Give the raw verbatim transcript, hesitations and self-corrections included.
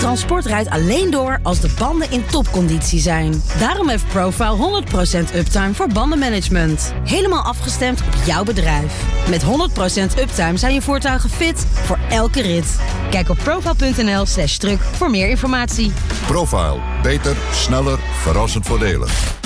Transport rijdt alleen door als de banden in topconditie zijn. Daarom heeft Profile honderd procent uptime voor bandenmanagement. Helemaal afgestemd op jouw bedrijf. Met honderd procent uptime zijn je voertuigen fit voor elke rit. Kijk op profile.nl slash truck voor meer informatie. Profile. Beter, sneller, verrassend voordelig.